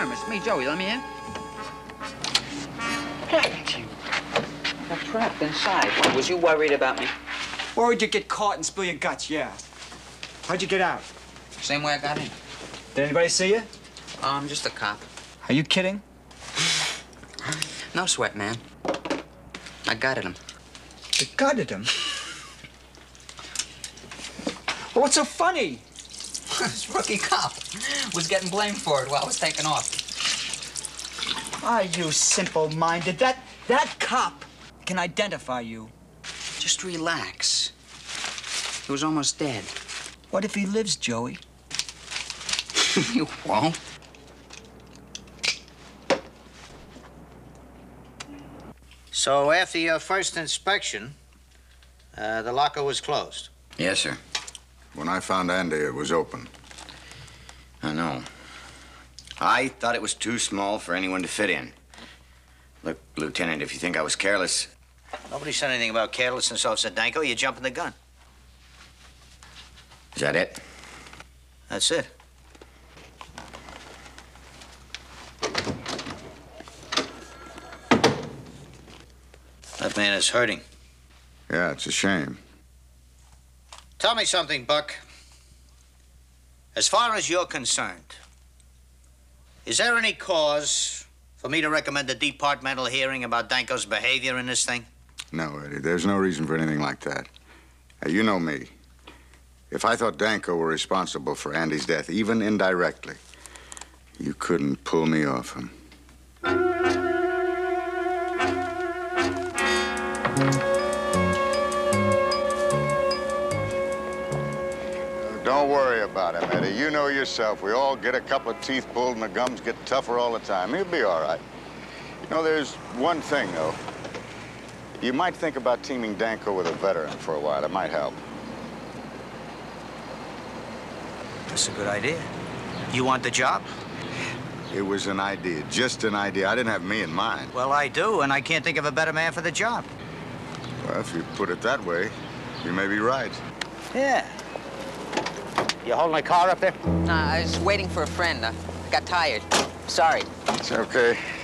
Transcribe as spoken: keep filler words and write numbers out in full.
Hiram, it's me, Joey. Let me in. What happened to you? I got trapped inside. Why, was you worried about me? Worried you'd get caught and spill your guts, yeah. How'd you get out? Same way I got in. Did anybody see you? Oh, I'm just a cop. Are you kidding? No sweat, man. I gutted him. You gutted him? Well, what's so funny? This rookie cop was getting blamed for it while I was taking off. Are you simple-minded? That, that cop can identify you. Just relax. He was almost dead. What if he lives, Joey? You won't. So after your first inspection, uh, the locker was closed? Yes, sir. When I found Andy, it was open. I know. I thought it was too small for anyone to fit in. Look, Lieutenant, if you think I was careless... Nobody said anything about carelessness, Officer Danko. You're jumping the gun. Is that it? That's it. That man is hurting. Yeah, it's a shame. Tell me something, Buck. As far as you're concerned, is there any cause for me to recommend a departmental hearing about Danko's behavior in this thing? No, Eddie, there's no reason for anything like that. Now, you know me. If I thought Danko were responsible for Andy's death, even indirectly, you couldn't pull me off him. Don't worry about him, Eddie. You know yourself. We all get a couple of teeth pulled and the gums get tougher all the time. He'll be all right. You know, there's one thing, though. You might think about teaming Danko with a veteran for a while. It might help. That's a good idea. You want the job? It was an idea, just an idea. I didn't have me in mind. Well, I do, and I can't think of a better man for the job. Well, if you put it that way, you may be right. Yeah. You holding a car up there? Nah, I was waiting for a friend. I got tired. Sorry. It's okay.